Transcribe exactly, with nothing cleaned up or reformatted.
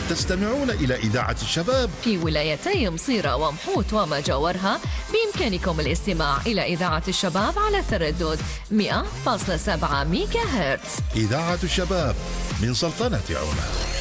تستمعون إلى إذاعة الشباب في ولايتي مصيرة ومحوط وما جاورها. بإمكانكم الاستماع إلى إذاعة الشباب على تردد مئة فاصلة سبعة ميجا هرتز. إذاعة الشباب من سلطنة عمان.